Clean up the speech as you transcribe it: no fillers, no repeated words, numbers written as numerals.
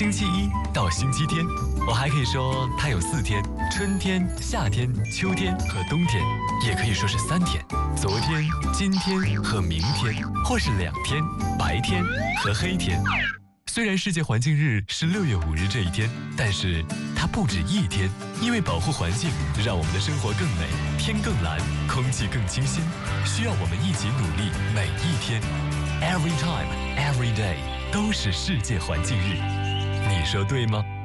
星期一到星期天。我还可以说它有4天：春天、夏天、秋天和冬天，也可以说是3天：昨天、今天和明天，或是2天：白天和黑天。虽然世界环境日是6月5日这一天，但是它不止1天，因为保护环境，让我们的生活更美，天更蓝，空气更清新，需要我们一起努力，每一天。Every time, every day， 都是世界环境日，你说对吗？